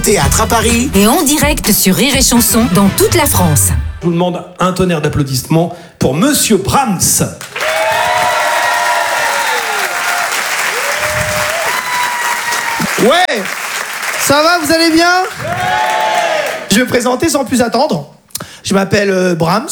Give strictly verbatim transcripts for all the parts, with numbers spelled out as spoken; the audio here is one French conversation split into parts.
Théâtre à Paris. Et en direct sur Rire et Chanson dans toute la France. Je vous demande un tonnerre d'applaudissements pour Monsieur Brahms. Ouais, ça va, vous allez bien? Je vais me présenter sans plus attendre. Je m'appelle euh, Brahms.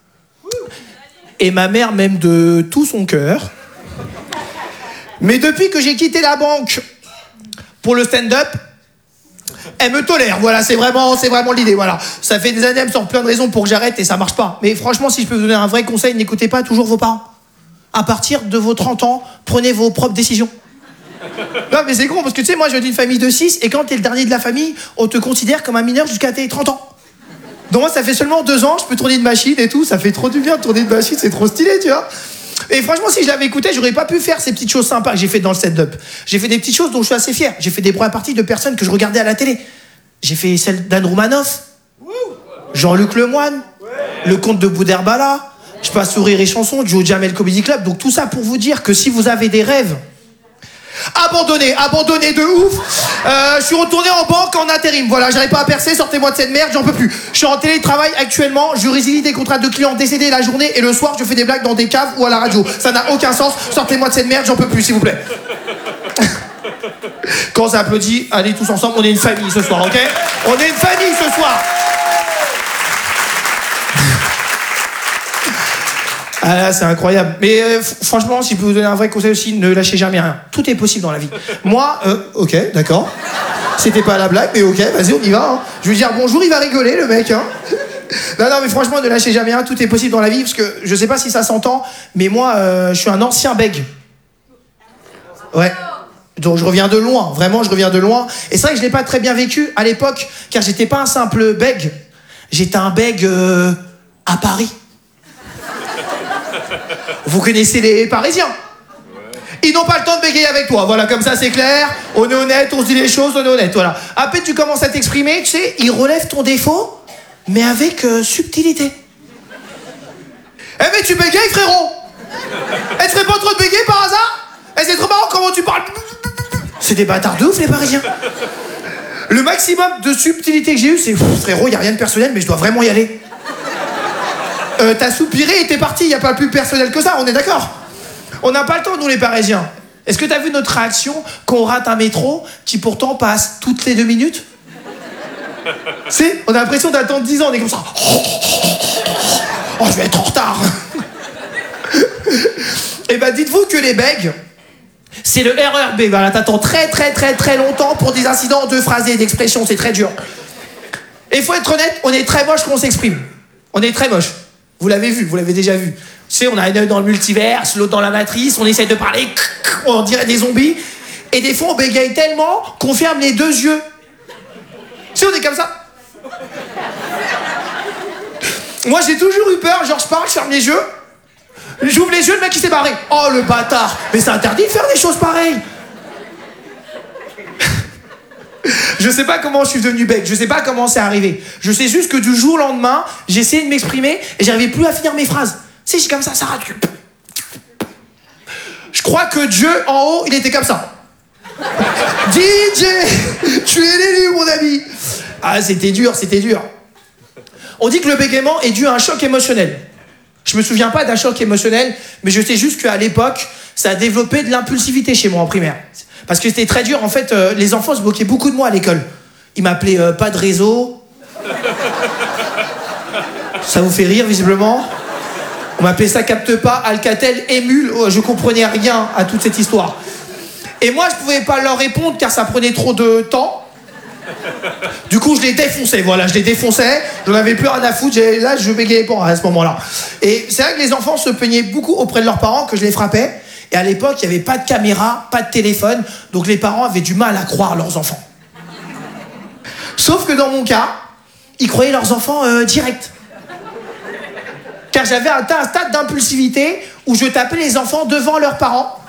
Et ma mère m'aime de tout son cœur. Mais depuis que j'ai quitté la banque pour le stand-up, elle me tolère, voilà, c'est vraiment, c'est vraiment l'idée, voilà. Ça fait des années, elle me sort plein de raisons pour que j'arrête et ça marche pas. Mais franchement, si je peux vous donner un vrai conseil, n'écoutez pas toujours vos parents. À partir de vos trente ans, prenez vos propres décisions. Non mais c'est con, parce que tu sais, moi je viens d'une famille de six, et quand t'es le dernier de la famille, on te considère comme un mineur jusqu'à tes trente ans. Donc moi ça fait seulement deux ans, je peux tourner une machine et tout, ça fait trop du bien de tourner une machine, c'est trop stylé, tu vois. Et franchement, si je l'avais écouté, j'aurais pas pu faire ces petites choses sympas que j'ai fait dans le stand-up. J'ai fait des petites choses dont je suis assez fier. J'ai fait des premières parties de personnes que je regardais à la télé. J'ai fait celle d'Anne Roumanoff, Jean-Luc Lemoyne, le comte de Boudherbala. Je passe sur Rire et Chanson, Joe Jamel Comedy Club. Donc tout ça pour vous dire que si vous avez des rêves, abandonnez, abandonnez de ouf. Euh, je suis retourné en banque en intérim. Voilà, j'arrive pas à percer, sortez-moi de cette merde, j'en peux plus. Je suis en télétravail actuellement, je résilie des contrats de clients décédés la journée et le soir je fais des blagues dans des caves ou à la radio. Ça n'a aucun sens, sortez-moi de cette merde, j'en peux plus, s'il vous plaît. Quand ça applaudit, allez tous ensemble, on est une famille ce soir, ok? On est une famille ce soir. Ah là, c'est incroyable. Mais euh, franchement, si je peux vous donner un vrai conseil aussi, ne lâchez jamais rien. Tout est possible dans la vie. Moi, euh, ok, d'accord. C'était pas la blague, mais ok, vas-y, on y va. Hein. Je veux dire bonjour, il va rigoler, le mec. Hein. Non, non, mais franchement, ne lâchez jamais rien. Tout est possible dans la vie, parce que je sais pas si ça s'entend, mais moi, euh, je suis un ancien bègue. Ouais. Donc je reviens de loin, vraiment, je reviens de loin. Et c'est vrai que je l'ai pas très bien vécu à l'époque, car j'étais pas un simple bègue. J'étais un bègue euh, à Paris. Vous connaissez les Parisiens? Ils n'ont pas le temps de bégayer avec toi, voilà, comme ça c'est clair, on est honnête, on se dit les choses, on est honnête, voilà. Après tu commences à t'exprimer, tu sais, ils relèvent ton défaut, mais avec euh, subtilité. Eh mais tu bégayes, frérot? Eh, tu serais pas trop de bégayer par hasard? Eh, c'est trop marrant comment tu parles. C'est des bâtards de ouf, les Parisiens. Le maximum de subtilité que j'ai eu, c'est frérot, y a rien de personnel, mais je dois vraiment y aller. Euh, t'as soupiré et t'es parti, y a pas plus personnel que ça, on est d'accord? On n'a pas le temps, nous les Parisiens. Est-ce que t'as vu notre réaction quand on rate un métro qui pourtant passe toutes les deux minutes? C'est, on a l'impression d'attendre dix ans, on est comme ça. Oh, je vais être en retard. Et bah dites-vous que les bègues, c'est le R E R B. Voilà, t'attends très très très très longtemps pour des incidents de phrasés, d'expressions, c'est très dur. Et il faut être honnête, on est très moche quand on s'exprime. On est très moche. Vous l'avez vu, vous l'avez déjà vu. Tu sais, on a un œil dans le multiverse, l'autre dans la matrice, on essaie de parler, on dirait des zombies. Et des fois, on bégaye tellement qu'on ferme les deux yeux. Tu sais, on est comme ça. Moi, j'ai toujours eu peur, genre je parle, je ferme les yeux. J'ouvre les yeux, le mec il s'est barré. Oh le bâtard. Mais c'est interdit de faire des choses pareilles. Je sais pas comment je suis devenu bec, je sais pas comment c'est arrivé. Je sais juste que du jour au lendemain, j'ai essayé de m'exprimer et j'arrivais plus à finir mes phrases. Si, je suis comme ça, ça rate. Je crois que Dieu en haut, il était comme ça. D J, tu es l'élu mon ami. Ah c'était dur, c'était dur. On dit que le bégaiement est dû à un choc émotionnel. Je me souviens pas d'un choc émotionnel, mais je sais juste qu'à l'époque, ça a développé de l'impulsivité chez moi en primaire. Parce que c'était très dur, en fait, euh, les enfants se moquaient beaucoup de moi à l'école. Ils m'appelaient euh, pas de réseau. Ça vous fait rire, visiblement. On m'appelait ça capte pas, Alcatel, émule. Oh, je comprenais rien à toute cette histoire. Et moi, je pouvais pas leur répondre car ça prenait trop de temps. Du coup, je les défonçais, voilà, je les défonçais. J'en avais plus rien à foutre. Là, je bégayais pas à ce moment-là. Et c'est vrai que les enfants se plaignaient beaucoup auprès de leurs parents que je les frappais. Et à l'époque, il n'y avait pas de caméra, pas de téléphone, donc les parents avaient du mal à croire leurs enfants. Sauf que dans mon cas, ils croyaient leurs enfants euh, direct. Car j'avais atteint un stade d'impulsivité où je tapais les enfants devant leurs parents.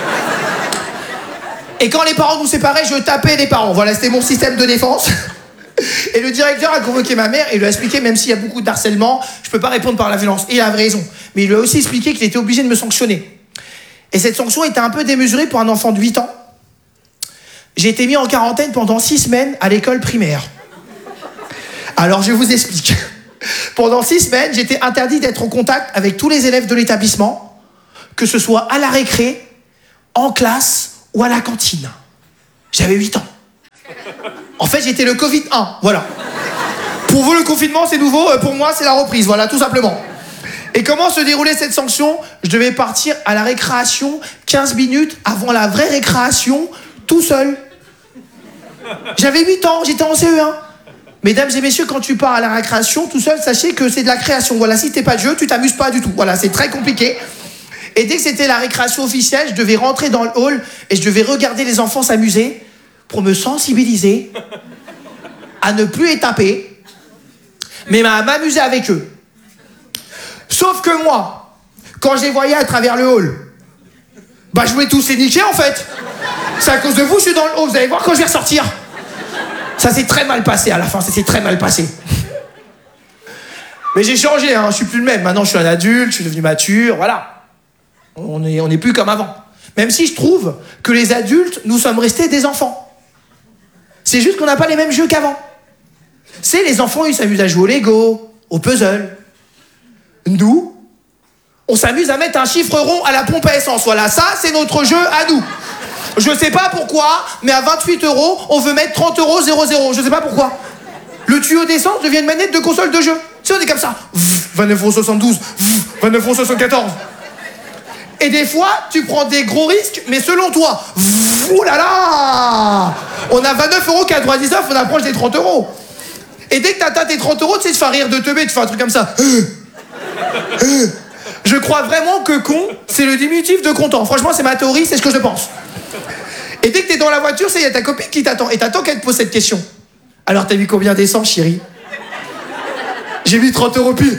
Et quand les parents nous séparaient, je tapais les parents. Voilà, c'était mon système de défense. Et le directeur a convoqué ma mère et lui a expliqué, même s'il y a beaucoup de harcèlement, je peux pas répondre par la violence. Et il avait raison. Mais il lui a aussi expliqué qu'il était obligé de me sanctionner. Et cette sanction était un peu démesurée pour un enfant de huit ans. J'ai été mis en quarantaine pendant six semaines à l'école primaire. Alors, je vous explique. Pendant six semaines, j'étais interdit d'être en contact avec tous les élèves de l'établissement, que ce soit à la récré, en classe ou à la cantine. J'avais huit ans. En fait, j'étais le Covid un, voilà. Pour vous, le confinement, c'est nouveau. Pour moi, c'est la reprise, voilà, tout simplement. Et comment se déroulait cette sanction? Je devais partir à la récréation quinze minutes avant la vraie récréation, tout seul. J'avais huit ans, j'étais en C E un. Mesdames et messieurs, quand tu pars à la récréation tout seul, sachez que c'est de la création. Voilà, si t'es pas de jeu, tu t'amuses pas du tout. Voilà, c'est très compliqué. Et dès que c'était la récréation officielle, je devais rentrer dans le hall et je devais regarder les enfants s'amuser pour me sensibiliser à ne plus étaper, mais à m'amuser avec eux. Sauf que moi, quand je les voyais à travers le hall, bah je voulais tous les niquer en fait. C'est à cause de vous, je suis dans le hall, vous allez voir quand je vais ressortir. Ça s'est très mal passé à la fin, ça s'est très mal passé. Mais j'ai changé, hein, je suis plus le même. Maintenant je suis un adulte, je suis devenu mature, voilà. On n'est on est plus comme avant. Même si je trouve que les adultes, nous sommes restés des enfants. C'est juste qu'on n'a pas les mêmes jeux qu'avant. C'est les enfants, ils s'amusent à jouer au Lego, au puzzle. Nous, on s'amuse à mettre un chiffre rond à la pompe à essence. Voilà, ça, c'est notre jeu à nous. Je sais pas pourquoi, mais à vingt-huit euros, on veut mettre trente euros zéro zéro. Je sais pas pourquoi. Le tuyau d'essence devient une manette de console de jeu. Tu sais, on est comme ça. vingt-neuf euros soixante-douze, vingt-neuf euros soixante-quatorze. Et des fois, tu prends des gros risques, mais selon toi. Ouh là là! On a vingt-neuf euros quatre-vingt-dix-neuf, on approche des trente euros. Et dès que t'atteins tes trente euros, tu sais, tu fais rire de teubé, tu fais un truc comme ça. Je crois vraiment que con, c'est le diminutif de content. Franchement, c'est ma théorie, c'est ce que je pense. Et dès que t'es dans la voiture, il y a ta copine qui t'attend. Et t'attends qu'elle te pose cette question. Alors, t'as mis combien d'essence, chérie? J'ai mis trente euros pile.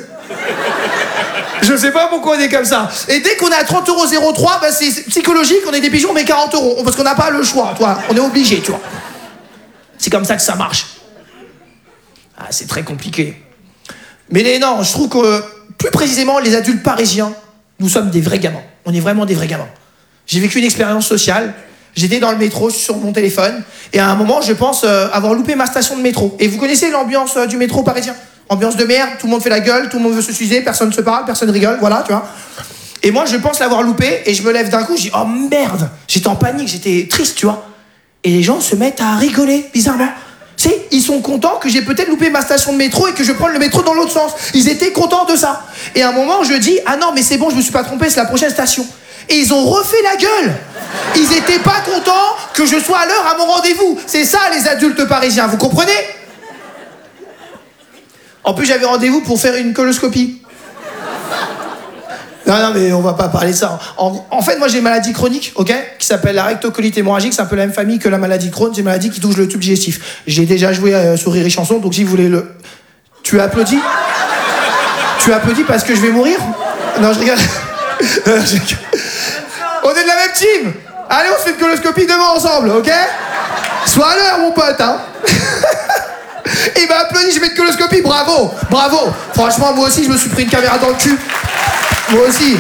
Je sais pas pourquoi on est comme ça. Et dès qu'on est à trente euros zéro trois, bah c'est psychologique, on est des pigeons, on met quarante euros. Parce qu'on n'a pas le choix, toi. On est obligé, tu vois. C'est comme ça que ça marche. Ah, c'est très compliqué. Mais les, non, je trouve que, plus précisément, les adultes parisiens, nous sommes des vrais gamins. On est vraiment des vrais gamins. J'ai vécu une expérience sociale. J'étais dans le métro, je suis sur mon téléphone, et à un moment, je pense euh, avoir loupé ma station de métro. Et vous connaissez l'ambiance euh, du métro parisien? Ambiance de merde, tout le monde fait la gueule, tout le monde veut se suicider, personne ne se parle, personne rigole, voilà, tu vois. Et moi, je pense l'avoir loupé, et je me lève d'un coup, je dis, oh merde! J'étais en panique, j'étais triste, tu vois. Et les gens se mettent à rigoler, bizarrement. Tu sais, ils sont contents que j'ai peut-être loupé ma station de métro et que je prenne le métro dans l'autre sens. Ils étaient contents de ça. Et à un moment, je dis, ah non, mais c'est bon, je me suis pas trompé, c'est la prochaine station. Et ils ont refait la gueule. Ils étaient pas contents que je sois à l'heure à mon rendez-vous. C'est ça, les adultes parisiens, vous comprenez? En plus, j'avais rendez-vous pour faire une coloscopie. Non, non, mais on va pas parler de ça. En, en fait, moi, j'ai une maladie chronique, ok, qui s'appelle la rectocolite hémorragique. C'est un peu la même famille que la maladie Crohn. C'est une maladie qui touche le tube digestif. J'ai déjà joué euh, sur Rire et Chanson, donc si vous voulez le... Tu applaudis? Tu applaudis parce que je vais mourir? Non, je rigole. On est de la même team. Allez, on se fait une coloscopie demain ensemble, ok? Sois à l'heure, mon pote, hein. Il m'a applaudi, j'ai fait une coloscopie, bravo, bravo. Franchement, moi aussi, je me suis pris une caméra dans le cul. Moi aussi.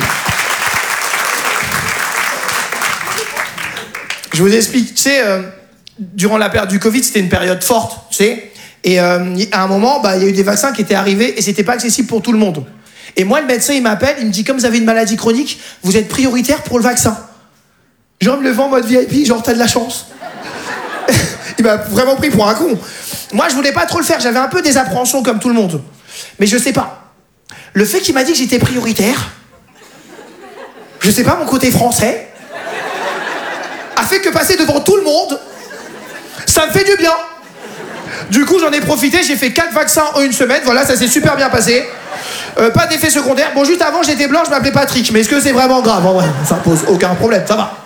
Je vous explique, tu sais, euh, durant la période du Covid, c'était une période forte, tu sais. Et euh, à un moment, bah, il y a eu des vaccins qui étaient arrivés et c'était pas accessible pour tout le monde. Et moi, le médecin, il m'appelle, il me dit, comme vous avez une maladie chronique, vous êtes prioritaire pour le vaccin. Genre, me le vend en mode V I P, genre, t'as de la chance. Il m'a vraiment pris pour un con. Moi, je voulais pas trop le faire, j'avais un peu des appréhensions comme tout le monde. Mais je sais pas. Le fait qu'il m'a dit que j'étais prioritaire, je sais pas, mon côté français, a fait que passer devant tout le monde, ça me fait du bien. Du coup, j'en ai profité, j'ai fait quatre vaccins en une semaine, voilà, ça s'est super bien passé. Euh, pas d'effet secondaire. Bon, juste avant, j'étais blanc, je m'appelais Patrick, mais est-ce que c'est vraiment grave? En vrai, ça pose aucun problème, ça va.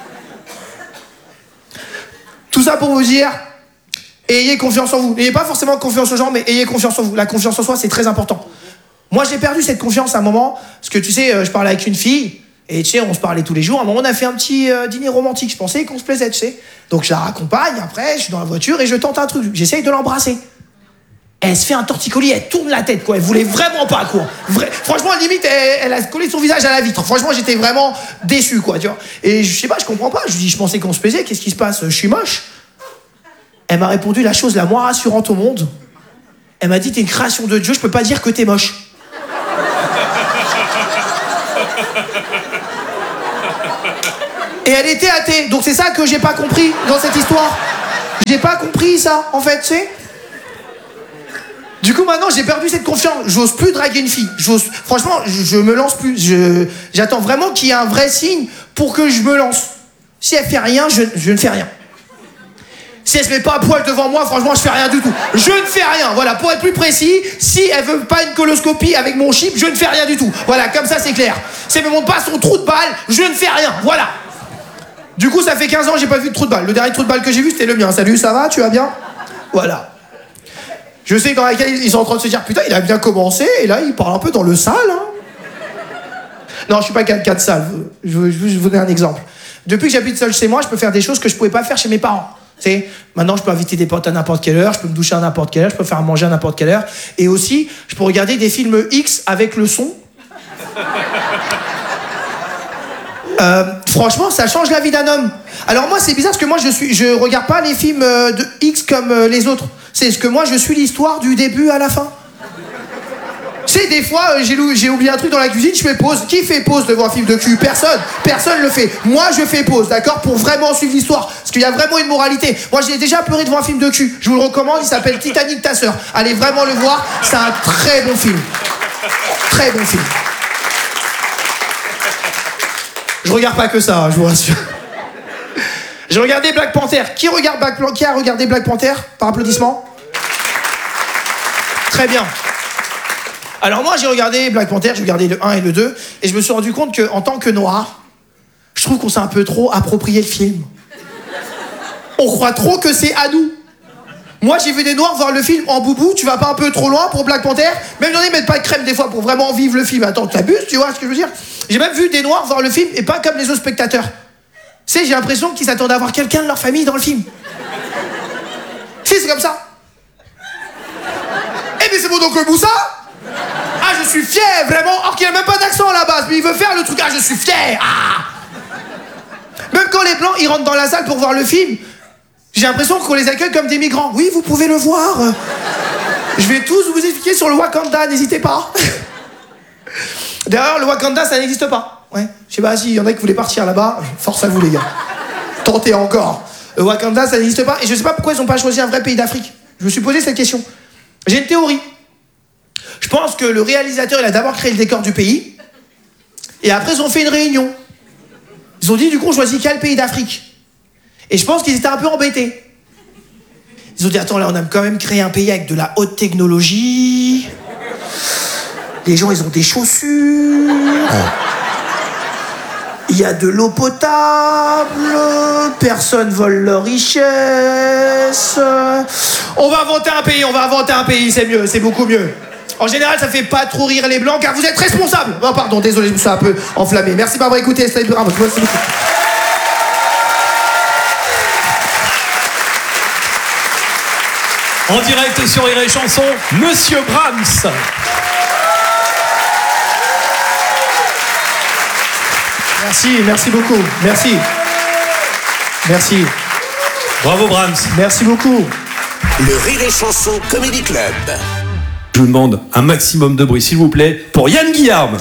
Tout ça pour vous dire, ayez confiance en vous. N'ayez pas forcément confiance aux gens, mais ayez confiance en vous. La confiance en soi, c'est très important. Moi, j'ai perdu cette confiance à un moment, parce que tu sais, je parlais avec une fille, et tu sais, on se parlait tous les jours. À un moment, on a fait un petit euh, dîner romantique. Je pensais qu'on se plaisait, tu sais. Donc, je la raccompagne, après, je suis dans la voiture, et je tente un truc. J'essaye de l'embrasser. Elle se fait un torticolis, elle tourne la tête, quoi. Elle voulait vraiment pas, quoi. Vra- Franchement, limite, elle, elle a collé son visage à la vitre. Franchement, j'étais vraiment déçu, quoi, tu vois. Et je sais pas, je comprends pas. Je lui dis, je pensais qu'on se plaisait, qu'est-ce qui se passe? Je suis moche. Elle m'a répondu la chose la moins rassurante au monde. Elle m'a dit, t'es une création de Dieu, je peux pas dire que t'es moche. Et elle était athée, donc c'est ça que j'ai pas compris dans cette histoire. J'ai pas compris ça, en fait, tu sais. Du coup, maintenant, j'ai perdu cette confiance. J'ose plus draguer une fille. J'ose... Franchement, je, je me lance plus. Je... J'attends vraiment qu'il y ait un vrai signe pour que je me lance. Si elle fait rien, je, je ne fais rien. Si elle se met pas à poil devant moi, franchement, je fais rien du tout. Je ne fais rien. Voilà, pour être plus précis, si elle veut pas une coloscopie avec mon chip, je ne fais rien du tout. Voilà, comme ça, c'est clair. Si elle me montre pas son trou de balle, je ne fais rien. Voilà. Du coup, ça fait quinze ans que j'ai pas vu de trou de balle. Le dernier trou de balle que j'ai vu, c'était le mien. Salut, ça va? Tu vas bien? Voilà. Je sais que dans laquelle ils sont en train de se dire, putain, il a bien commencé, et là, il parle un peu dans le sale. Hein. Non, je suis pas quelqu'un de sale. Je vais vous donner un exemple. Depuis que j'habite seul chez moi, je peux faire des choses que je pouvais pas faire chez mes parents. Tu sais, maintenant, je peux inviter des potes à n'importe quelle heure, je peux me doucher à n'importe quelle heure, je peux faire à manger à n'importe quelle heure. Et aussi, je peux regarder des films X avec le son. Euh, franchement, ça change la vie d'un homme. Alors moi, c'est bizarre parce que moi, je suis, je regarde pas les films de X comme euh, les autres. C'est ce que moi, je suis l'histoire du début à la fin. Tu sais, des fois, euh, j'ai, j'ai oublié un truc dans la cuisine, je fais pause. Qui fait pause devant un film de cul? Personne. Personne le fait. Moi, je fais pause, d'accord? Pour vraiment suivre l'histoire. Parce qu'il y a vraiment une moralité. Moi, j'ai déjà pleuré devant un film de cul. Je vous le recommande, il s'appelle Titanic, ta sœur. Allez vraiment le voir, c'est un très bon film. Très bon film. Je regarde pas que ça, je vous rassure. J'ai regardé Black Panther. Qui, regarde Black... Qui a regardé Black Panther? Par applaudissement. Très bien. Alors moi, j'ai regardé Black Panther, j'ai regardé le un et le deux, et je me suis rendu compte qu'en tant que noir, je trouve qu'on s'est un peu trop approprié le film. On croit trop que c'est à nous. Moi, j'ai vu des noirs voir le film en boubou, tu vas pas un peu trop loin pour Black Panther? Même il y en a, ils mettent pas de crème des fois pour vraiment vivre le film. Attends, t'abuses, tu vois ce que je veux dire? J'ai même vu des noirs voir le film et pas comme les autres spectateurs. Tu sais, j'ai l'impression qu'ils s'attendaient à voir quelqu'un de leur famille dans le film. Si, c'est comme ça. Eh, mais c'est mon oncle Moussa? Ah, je suis fier, vraiment. Or qu'il a même pas d'accent à la base, mais il veut faire le truc. Ah, je suis fier. Ah. Même quand les blancs, ils rentrent dans la salle pour voir le film, j'ai l'impression qu'on les accueille comme des migrants. Oui, vous pouvez le voir. Je vais tous vous expliquer sur le Wakanda, n'hésitez pas. D'ailleurs, le Wakanda, ça n'existe pas. Ouais. Je sais pas s'il y en a qui voulaient partir là-bas. Force à vous, les gars. Tentez encore. Le Wakanda, ça n'existe pas. Et je sais pas pourquoi ils n'ont pas choisi un vrai pays d'Afrique. Je me suis posé cette question. J'ai une théorie. Je pense que le réalisateur, il a d'abord créé le décor du pays. Et après, ils ont fait une réunion. Ils ont dit, du coup, on choisit quel pays d'Afrique? Et je pense qu'ils étaient un peu embêtés. Ils ont dit, attends, là, on a quand même créé un pays avec de la haute technologie. Les gens, ils ont des chaussures. Il y a de l'eau potable. Personne vole leur richesse. On va inventer un pays, on va inventer un pays, c'est mieux, c'est beaucoup mieux. En général, ça fait pas trop rire les blancs, car vous êtes responsables. Oh, pardon, désolé, je me suis un peu enflammé. Merci de m'avoir écouté, c'était bravo. Merci beaucoup. En direct sur Rire et Chanson, Monsieur Brahms. Merci, merci beaucoup. Merci. Merci. Bravo Brahms. Merci beaucoup. Le Rire et Chanson Comedy Club. Je vous demande un maximum de bruit, s'il vous plaît, pour Yann Guillarme.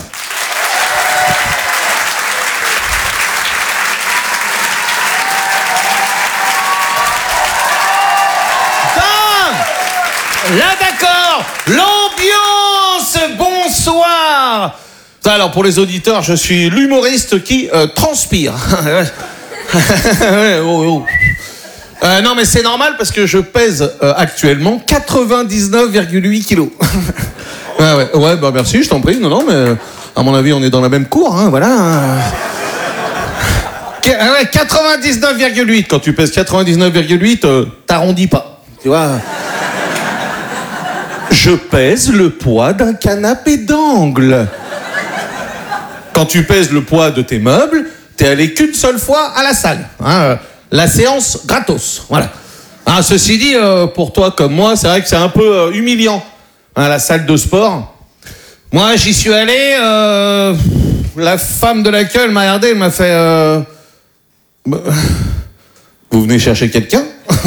Là, d'accord, l'ambiance, bonsoir. Alors, pour les auditeurs, je suis l'humoriste qui euh, transpire. oh, oh. Euh, non, mais c'est normal parce que je pèse euh, actuellement quatre-vingt-dix-neuf virgule huit kilos. ouais, ouais, ouais, bah merci, je t'en prie. Non, non, mais à mon avis, on est dans la même cour, hein, voilà. quatre-vingt-dix-neuf virgule huit, quand tu pèses quatre-vingt-dix-neuf virgule huit, euh, t'arrondis pas, tu vois. Je pèse le poids d'un canapé d'angle. Quand tu pèses le poids de tes meubles, t'es allé qu'une seule fois à la salle. Hein, la séance gratos, voilà. Ah, ceci dit, euh, pour toi comme moi, c'est vrai que c'est un peu euh, humiliant, hein, la salle de sport. Moi, j'y suis allé, euh, la femme de l'accueil elle m'a regardé, elle m'a fait... Euh, bah, vous venez chercher quelqu'un?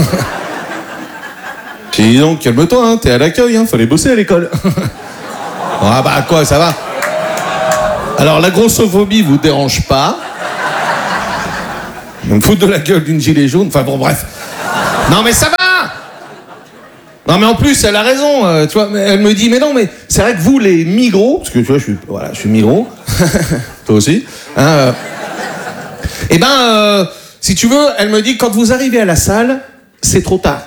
J'ai dit donc, calme-toi, hein, t'es à l'accueil, hein, fallait bosser à l'école. Ah bah quoi, ça va. Alors, la grossophobie vous dérange pas. On me fout de la gueule d'une gilet jaune, enfin bon, bref. Non mais ça va. Non mais en plus elle a raison, euh, tu vois. Elle me dit mais non mais c'est vrai que vous les migros, parce que tu vois je suis voilà je suis migros, toi aussi. Hein, euh, et ben euh, si tu veux, elle me dit quand vous arrivez à la salle, c'est trop tard.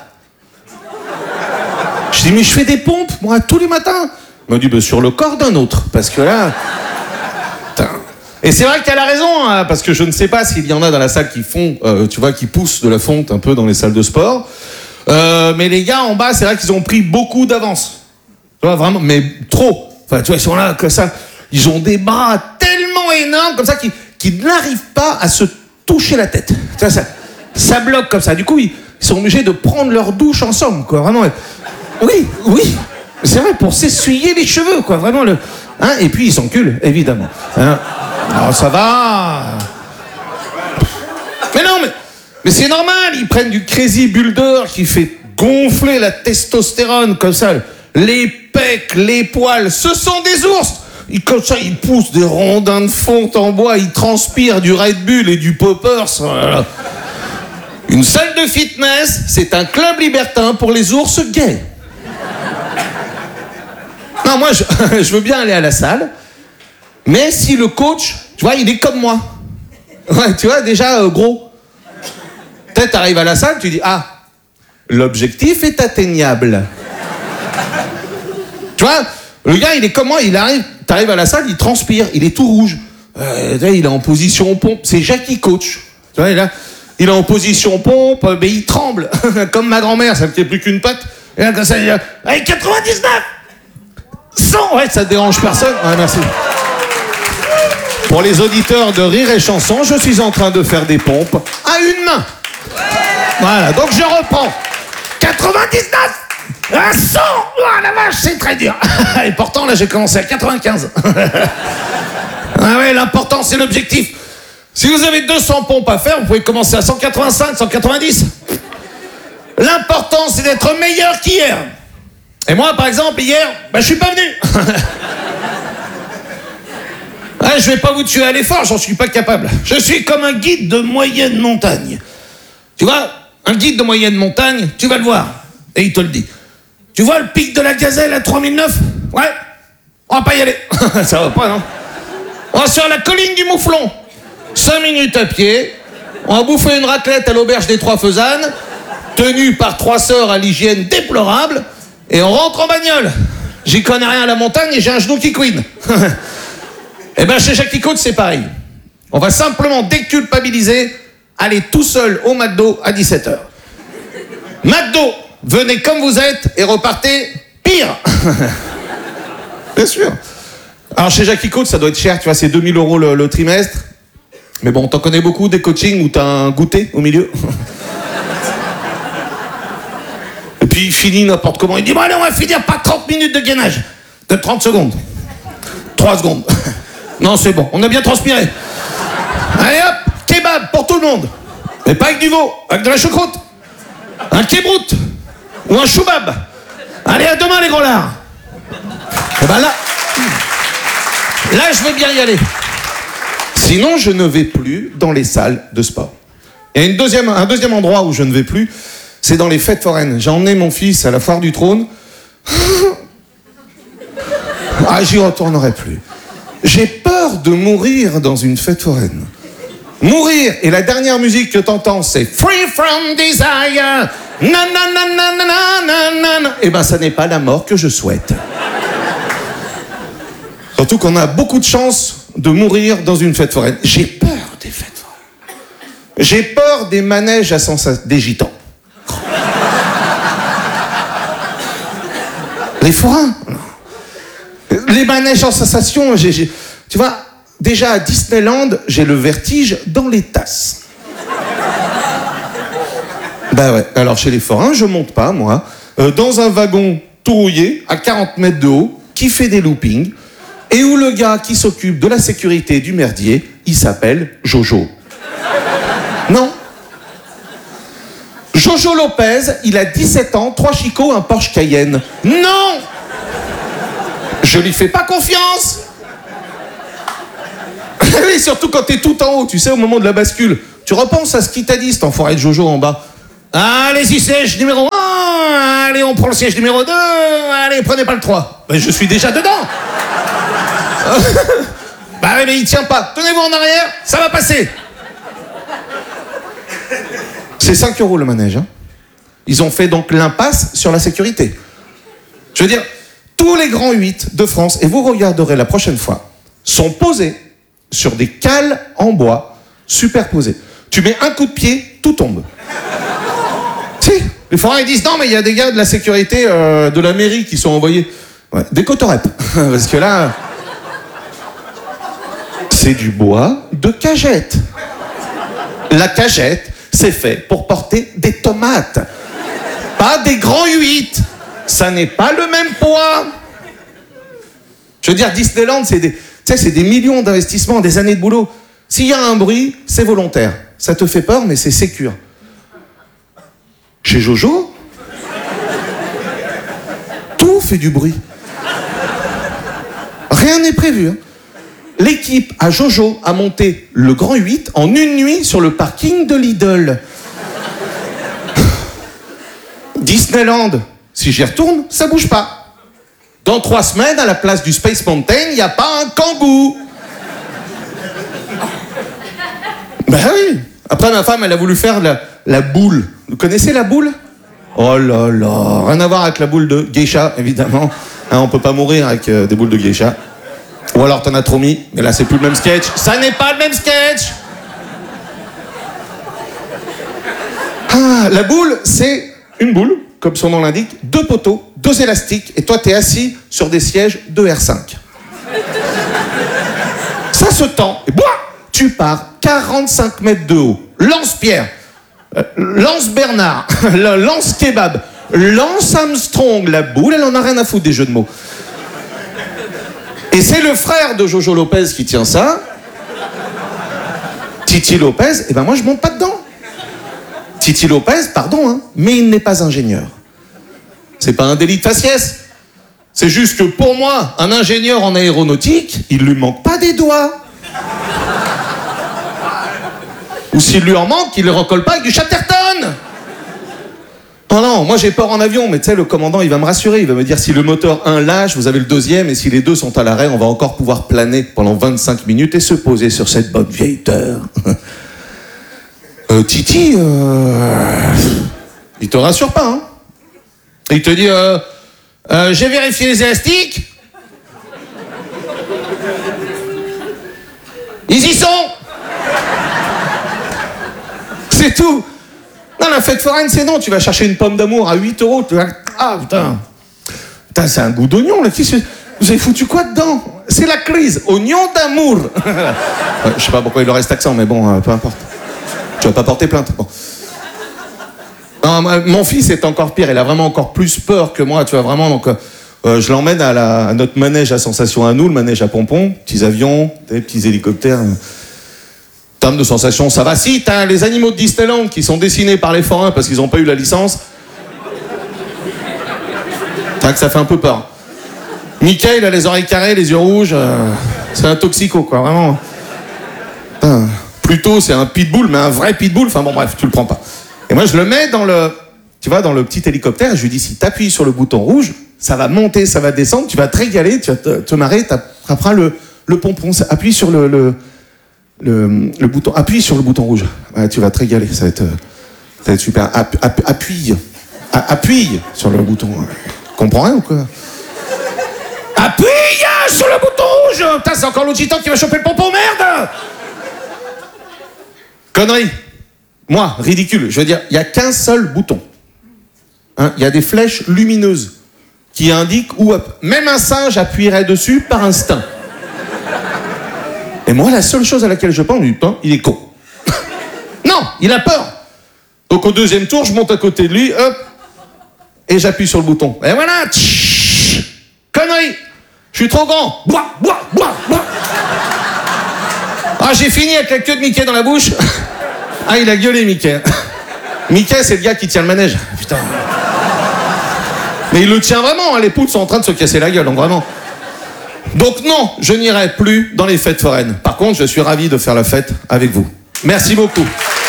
Je dis mais je fais des pompes moi tous les matins. Elle me dit bah, sur le corps d'un autre parce que là. Putain. Et c'est vrai qu'elle a raison, hein, parce que je ne sais pas s'il y en a dans la salle qui font, euh, tu vois, qui poussent de la fonte un peu dans les salles de sport. Euh, mais les gars en bas, c'est vrai qu'ils ont pris beaucoup d'avance. Tu vois, vraiment, mais trop. Enfin, tu vois, ils sont là, comme ça. Ils ont des bras tellement énormes, comme ça, qu'ils, qu'ils n'arrivent pas à se toucher la tête. Tu vois, ça, ça bloque comme ça. Du coup, ils, ils sont obligés de prendre leur douche ensemble, quoi. Vraiment. Oui, oui. C'est vrai, pour s'essuyer les cheveux, quoi. Vraiment, le. Hein, et puis, ils s'enculent, évidemment. Hein. Alors ça va. Mais non, mais, mais c'est normal, ils prennent du Crazy Builder qui fait gonfler la testostérone comme ça. Les pecs, les poils, ce sont des ours. Ils, comme ça, ils poussent des rondins de fonte en bois, ils transpirent du Red Bull et du Poppers. Voilà. Une salle de fitness, c'est un club libertin pour les ours gays. Non, moi, je, je veux bien aller à la salle. Mais si le coach, tu vois, il est comme moi. Ouais, tu vois, déjà, euh, gros. Peut-être t'arrives à la salle, tu dis, ah, l'objectif est atteignable. Tu vois, le gars, il est comme moi, il arrive, t'arrives à la salle, il transpire, il est tout rouge. Euh, il est en position pompe. C'est Jackie Coach. Tu vois, il, a, il est en position pompe, mais il tremble. Comme ma grand-mère, ça ne fait plus qu'une patte. Et là, comme ça, il dit, hey, quatre-vingt-dix-neuf cent Ouais, ça dérange personne. Ouais, merci. Pour les auditeurs de Rire et Chanson, je suis en train de faire des pompes à une main. Voilà, donc je reprends. quatre-vingt-dix-neuf à cent Oh la vache, c'est très dur. Et pourtant, là, j'ai commencé à quatre-vingt-quinze. Ah ouais, l'important, c'est l'objectif. Si vous avez deux cents pompes à faire, vous pouvez commencer à cent quatre-vingt-cinq, cent quatre-vingt-dix. L'important, c'est d'être meilleur qu'hier. Et moi, par exemple, hier, bah, je suis pas venu. Ah, je vais pas vous tuer à l'effort, j'en suis pas capable. Je suis comme un guide de moyenne montagne. Tu vois, un guide de moyenne montagne, tu vas le voir. Et il te le dit. Tu vois le pic de la Gazelle à trois mille neuf? Ouais. On va pas y aller. Ça va pas, non? On va sur la colline du Mouflon. Cinq minutes à pied. On va bouffer une raclette à l'auberge des Trois Faisanes, tenue par trois sœurs à l'hygiène déplorable. Et on rentre en bagnole. J'y connais rien à la montagne et j'ai un genou qui couine. Eh ben chez Jackie Coach, c'est pareil. On va simplement déculpabiliser, aller tout seul au McDo à dix-sept heures. McDo, venez comme vous êtes et repartez pire. Bien sûr. Alors chez Jackie Coach, ça doit être cher, tu vois, c'est deux mille euros le, le trimestre. Mais bon, t'en connais beaucoup des coachings où t'as un goûter au milieu. Et puis il finit n'importe comment. Il dit, bon allez, on va finir par trente minutes de gainage. De trente secondes. trois secondes. Non, c'est bon, on a bien transpiré. Allez hop, kebab pour tout le monde. Mais pas avec du veau, avec de la choucroute. Un kebrout ou un choubab. Allez, à demain les gros lards. Et ben là, là je vais bien y aller. Sinon, je ne vais plus dans les salles de sport. Il y a une deuxième, un deuxième endroit où je ne vais plus, c'est dans les fêtes foraines. J'ai emmené mon fils à la foire du trône. Ah, j'y retournerai plus. J'ai peur de mourir dans une fête foraine. Mourir, et la dernière musique que t'entends, c'est Free from Desire. Na na na na na na na na. Eh ben, ça n'est pas la mort que je souhaite. Surtout qu'on a beaucoup de chance de mourir dans une fête foraine. J'ai peur des fêtes foraines. J'ai peur des manèges à sensation des gitans. Les forains. Les manèges en sensation, j'ai, j'ai, tu vois, déjà à Disneyland, j'ai le vertige dans les tasses. Bah ouais, alors chez les forains, je monte pas, moi, euh, dans un wagon tout rouillé, à quarante mètres de haut, qui fait des loopings, et où le gars qui s'occupe de la sécurité du merdier, il s'appelle Jojo. Non. Jojo Lopez, il a dix-sept ans, trois chicots, un Porsche Cayenne. Non. Je lui fais pas confiance. Oui, surtout quand t'es tout en haut, tu sais, au moment de la bascule. Tu repenses à ce qu'il t'a dit, cet enfoiré de Jojo en bas. Allez-y, siège numéro un, allez, on prend le siège numéro deux, allez, prenez pas le trois. Ben, je suis déjà dedans. Bah oui, mais il tient pas. Tenez-vous en arrière, ça va passer. C'est cinq euros le manège. Hein. Ils ont fait donc l'impasse sur la sécurité. Je veux dire, tous les grands huit de France, et vous regarderez la prochaine fois, sont posés sur des cales en bois superposées. Tu mets un coup de pied, tout tombe. Si, les forains ils disent non mais il y a des gars de la sécurité euh, de la mairie qui sont envoyés. Ouais, des cotorèpes. Parce que là, c'est du bois de cagette. La cagette, c'est fait pour porter des tomates. Pas des grands huit. Ça n'est pas le même poids. Je veux dire, Disneyland, c'est des, tu sais, c'est des millions d'investissements, des années de boulot. S'il y a un bruit, c'est volontaire. Ça te fait peur, mais c'est sécure. Chez Jojo, tout fait du bruit. Rien n'est prévu. Hein. L'équipe à Jojo a monté le Grand huit en une nuit sur le parking de Lidl. Disneyland, si j'y retourne, ça bouge pas. Dans trois semaines, à la place du Space Mountain, il n'y a pas un kangou. Ben oui. Après, ma femme, elle a voulu faire la, la boule. Vous connaissez la boule? Oh là là, rien à voir avec la boule de geisha, évidemment. Hein, on peut pas mourir avec euh, des boules de geisha. Ou alors t'en as trop mis, mais là c'est plus le même sketch. Ça n'est pas le même sketch. Ah, la boule, c'est une boule, comme son nom l'indique, deux poteaux, deux élastiques, et toi t'es assis sur des sièges de R cinq. Ça se tend, et boah, tu pars quarante-cinq mètres de haut. Lance-Pierre, euh, Lance-Bernard, Lance-Kebab, Lance-Armstrong, la boule, elle en a rien à foutre des jeux de mots. Et c'est le frère de Jojo Lopez qui tient ça. Titi Lopez, et ben moi je monte pas dedans. Titi Lopez, pardon, hein, mais il n'est pas ingénieur. C'est pas un délit de faciès. C'est juste que pour moi, un ingénieur en aéronautique, il lui manque pas des doigts. Ou s'il lui en manque, il ne les recolle pas avec du Chatterton. Non, non, moi j'ai peur en avion, mais tu sais, le commandant, il va me rassurer. Il va me dire, si le moteur un lâche, vous avez le deuxième, et si les deux sont à l'arrêt, on va encore pouvoir planer pendant vingt-cinq minutes et se poser sur cette bonne vieille terre. euh, Titi, euh... il te rassure pas, hein. Il te dit, euh, euh, j'ai vérifié les élastiques. Ils y sont. C'est tout. Non, la fête foraine, c'est non. Tu vas chercher une pomme d'amour à huit euros. Tu vas... Ah, putain. Putain, c'est un goût d'oignon, là. Vous avez foutu quoi dedans? C'est la crise. Oignon d'amour. Ouais, je sais pas pourquoi il leur reste accent, mais bon, euh, peu importe. Tu vas pas porter plainte. Bon. Non, mon fils est encore pire. Il a vraiment encore plus peur que moi, tu vois, vraiment. Donc, euh, je l'emmène à, la, à notre manège à sensation à nous, le manège à pompons. Petits avions, des petits hélicoptères. En termes de sensations, ça va. Si, t'as les animaux de Disneyland qui sont dessinés par les forains parce qu'ils n'ont pas eu la licence. T'as que ça fait un peu peur. Mickey, il a les oreilles carrées, les yeux rouges. Euh, c'est un toxico, quoi, vraiment. Putain, plutôt, c'est un pitbull, mais un vrai pitbull. Enfin bon, bref, tu le prends pas. Et moi, je le mets dans le, tu vois, dans le petit hélicoptère. Et je lui dis, si t'appuies sur le bouton rouge, ça va monter, ça va descendre. Tu vas te régaler, tu vas te, te marrer. T'attraperas le, le pompon. Appuie sur le, le Le, le bouton, appuie sur le bouton rouge. Ouais, tu vas te régaler, ça va être, ça va être super. App, app, appuie, A, appuie sur le bouton. Comprends rien ou quoi? Appuie sur le bouton rouge. Putain, c'est encore l'autre gitan qui va choper le pompon, merde. Connerie. Moi, ridicule. Je veux dire, il y a qu'un seul bouton. Il hein, y a des flèches lumineuses qui indiquent où. Même un singe appuierait dessus par instinct. Et moi, la seule chose à laquelle je pense, putain, il est con. Non, il a peur. Donc au deuxième tour, je monte à côté de lui, hop, et j'appuie sur le bouton. Et voilà, tch, connerie, je suis trop grand. Bois, bois, bois, bois. Ah, j'ai fini avec la queue de Mickey dans la bouche. Ah, il a gueulé, Mickey. Mickey, c'est le gars qui tient le manège. Putain. Mais il le tient vraiment, hein, les poules sont en train de se casser la gueule, donc vraiment. Donc non, je n'irai plus dans les fêtes foraines. Par contre, je suis ravi de faire la fête avec vous. Merci beaucoup.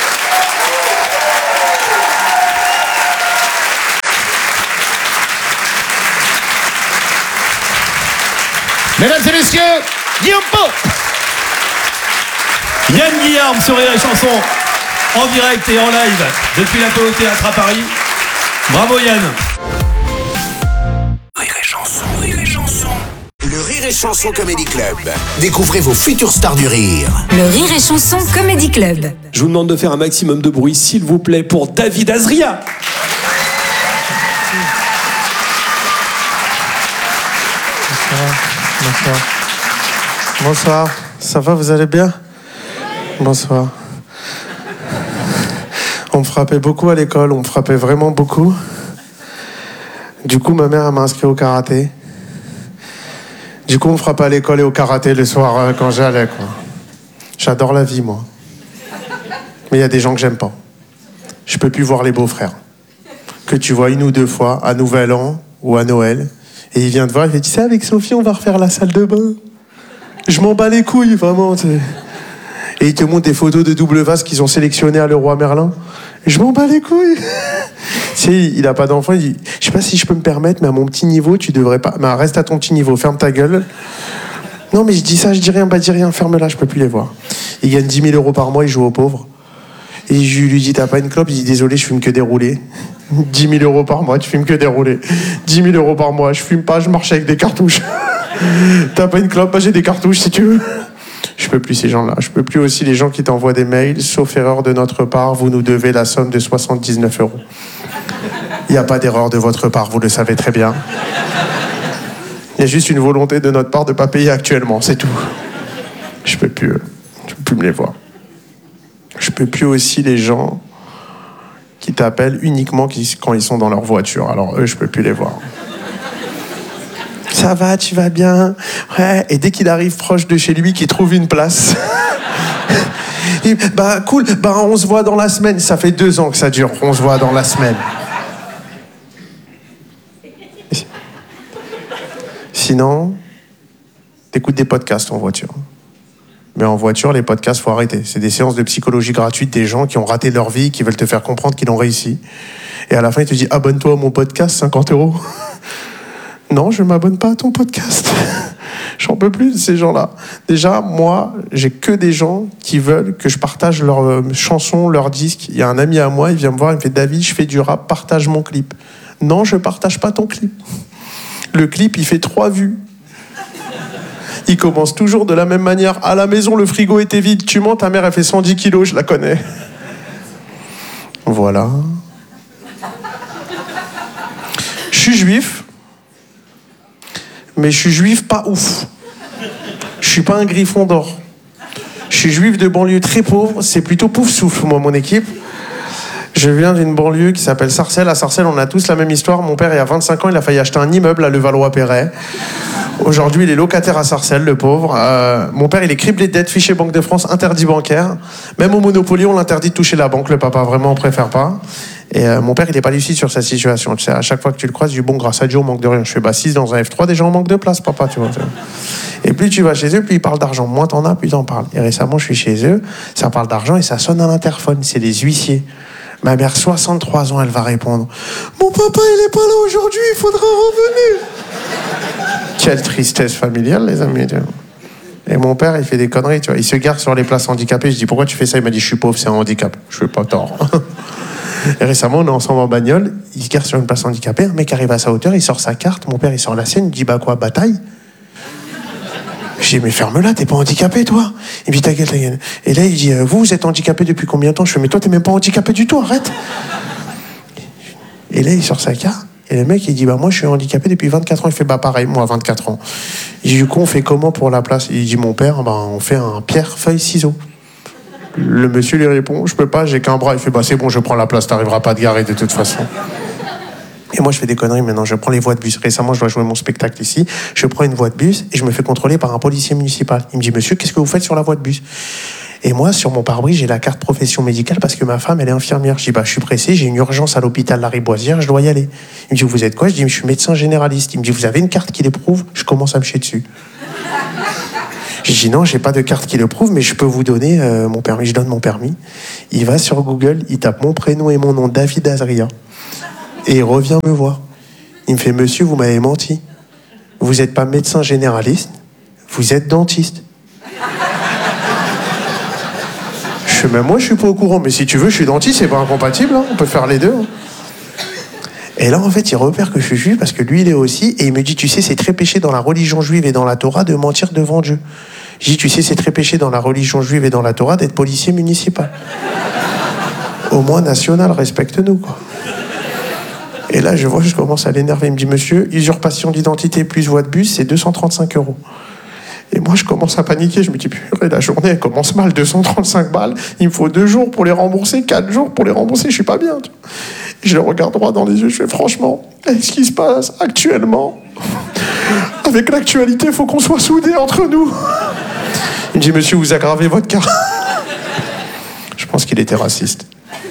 Mesdames et messieurs, Guillaume Pau. Yann Guillaume sur Rire et Chanson, en direct et en live depuis l'Apollo Théâtre à Paris. Bravo Yann. Rire et Chanson, Rire et Chanson. Le Rire et Chanson Comedy Club. Découvrez vos futures stars du rire. Le Rire et Chanson Comedy Club. Je vous demande de faire un maximum de bruit, s'il vous plaît, pour David Azria. Bonsoir. Bonsoir. Ça va, vous allez bien? Bonsoir. On me frappait beaucoup à l'école, on me frappait vraiment beaucoup. Du coup, ma mère m'a inscrit au karaté. Du coup, on me frappait à l'école et au karaté le soir euh, quand j'allais, quoi. J'adore la vie, moi. Mais il y a des gens que j'aime pas. Je peux plus voir les beaux-frères. Que tu vois une ou deux fois, à Nouvel An ou à Noël. Et il vient te voir, il fait, tu sais, avec Sophie, on va refaire la salle de bain. Je m'en bats les couilles, vraiment. T'sais. Et il te montre des photos de double vase qu'ils ont sélectionnées à Leroy Merlin. Je m'en bats les couilles. Tu sais, il a pas d'enfant, il dit, je sais pas si je peux me permettre, mais à mon petit niveau, tu devrais pas... Mais reste à ton petit niveau, ferme ta gueule. Non, mais je dis ça, je dis rien, bah dis rien, ferme-la, je peux plus les voir. Il gagne dix mille euros par mois, il joue aux pauvres. Et je lui dis, t'as pas une clope? Il dit, désolé, je fume que des roulés. dix mille euros par mois, tu fumes que des roulés. dix mille euros par mois, je fume pas, je marche avec des cartouches. T'as pas une clope? Bah, j'ai des cartouches si tu veux. Je peux plus ces gens-là. Je peux plus aussi les gens qui t'envoient des mails. Sauf erreur de notre part, vous nous devez la somme de soixante-dix-neuf euros. Il n'y a pas d'erreur de votre part, vous le savez très bien. Il y a juste une volonté de notre part de ne pas payer actuellement, c'est tout. Je peux plus, je peux plus me les voir. Je peux plus aussi les gens qui t'appellent uniquement quand ils sont dans leur voiture. Alors eux, je peux plus les voir. Ça va, tu vas bien? Ouais. Et dès qu'il arrive proche de chez lui, qu'il trouve une place. Et, bah cool, bah on se voit dans la semaine. Ça fait deux ans que ça dure, on se voit dans la semaine. Sinon, t'écoutes des podcasts en voiture. Mais en voiture, les podcasts, faut arrêter. C'est des séances de psychologie gratuites des gens qui ont raté leur vie, qui veulent te faire comprendre qu'ils ont réussi. Et à la fin, ils te disent, abonne-toi à mon podcast, cinquante euros. Non, je ne m'abonne pas à ton podcast. J'en peux plus de ces gens-là. Déjà, moi, j'ai que des gens qui veulent que je partage leurs euh, chansons, leurs disques. Il y a un ami à moi, il vient me voir, il me fait, David, je fais du rap, partage mon clip. Non, je partage pas ton clip. Le clip, il fait trois vues. Il commence toujours de la même manière. À la maison, le frigo était vide. Tu mens, ta mère, elle fait cent dix kilos, je la connais. Voilà. Je suis juif. Mais je suis juif pas ouf. Je suis pas un griffon d'or. Je suis juif de banlieue très pauvre. C'est plutôt pouf souffle, moi, mon équipe. Je viens d'une banlieue qui s'appelle Sarcelles. À Sarcelles, on a tous la même histoire. Mon père, il y a vingt-cinq ans, il a failli acheter un immeuble à Levallois-Perret. Aujourd'hui, il est locataire à Sarcelles, le pauvre. Euh, mon père, il est criblé de dettes, fichier Banque de France, interdit bancaire. Même au Monopoly, on l'interdit de toucher la banque. Le papa, vraiment, on préfère pas. Et euh, mon père, il est pas lucide sur sa situation. Tu sais, à chaque fois que tu le croises, je dis, bon, grâce à Dieu, on manque de rien. Je fais, bah, six dans un F trois, déjà, on manque de place, papa, tu vois. Et plus tu vas chez eux, plus ils parlent d'argent. Moins t'en as, plus t'en parles. Et récemment, je suis chez eux, ça parle d'argent et ça sonne à l'interphone. C'est les huissiers. Ma mère, soixante-trois ans, elle va répondre, mon papa, il est pas là aujourd'hui, il faudra revenir. Quelle tristesse familiale, les amis. Et mon père, il fait des conneries, tu vois. Il se gare sur les places handicapées. Je dis, pourquoi tu fais ça? Il m'a dit, je suis pauvre, c'est un handicap. Je fais pas tort. Et récemment, on est ensemble en bagnole. Il se gare sur une place handicapée. Un mec arrive à sa hauteur, il sort sa carte. Mon père, il sort la sienne. Il dit, bah quoi, bataille? Je dis, mais ferme-la, t'es pas handicapé, toi. Il me dit, ta gueule, ta gueule. Et là, il dit, vous, vous êtes handicapé depuis combien de temps? Je fais, mais toi, t'es même pas handicapé du tout, arrête. Et là, il sort sa carte. Et le mec, il dit, bah moi, je suis handicapé depuis vingt-quatre ans. Il fait, bah pareil, moi, vingt-quatre ans. Il dit, du coup, on fait comment pour la place? Il dit, mon père, bah on fait un pierre, feuille, ciseaux. Le monsieur lui répond, je peux pas, j'ai qu'un bras. Il fait, bah c'est bon, je prends la place, t'arriveras pas à te garer de toute façon. Et moi, je fais des conneries maintenant. Je prends les voies de bus. Récemment, je dois jouer mon spectacle ici. Je prends une voie de bus et je me fais contrôler par un policier municipal. Il me dit, monsieur, qu'est-ce que vous faites sur la voie de bus? Et moi, sur mon pare-brise, j'ai la carte profession médicale parce que ma femme, elle est infirmière. Je dis, bah, je suis pressé, j'ai une urgence à l'hôpital Lariboisière, je dois y aller. Il me dit, vous êtes quoi? Je dis, je suis médecin généraliste. Il me dit, vous avez une carte qui l'éprouve? Je commence à me chier dessus. Je dis, non, j'ai pas de carte qui le prouve, mais je peux vous donner euh, mon permis. Je donne mon permis. Il va sur Google, il tape mon prénom et mon nom, David Azria. Et il revient me voir. Il me fait, monsieur, vous m'avez menti. Vous n'êtes pas médecin généraliste, vous êtes dentiste. Je fais, même moi, je suis pas au courant, mais si tu veux, je suis dentiste, c'est pas incompatible, hein, on peut faire les deux. Hein. Et là, en fait, il repère que je suis juif parce que lui, il est aussi, et il me dit, tu sais, c'est très péché dans la religion juive et dans la Torah de mentir devant Dieu. Je dis, tu sais, c'est très péché dans la religion juive et dans la Torah d'être policier municipal. Au moins national, respecte-nous, quoi. Et là, je vois, je commence à l'énerver. Il me dit, monsieur, usurpation d'identité plus voie de bus, c'est deux cent trente-cinq euros. Et moi, je commence à paniquer. Je me dis, purée, la journée, elle commence mal. deux cent trente-cinq balles. Il me faut deux jours pour les rembourser, quatre jours pour les rembourser. Je suis pas bien. Je le regarde droit dans les yeux. Je fais, franchement, avec ce qui se passe actuellement, avec l'actualité, il faut qu'on soit soudés entre nous. Il me dit, monsieur, vous aggravez votre cas. Je pense qu'il était raciste.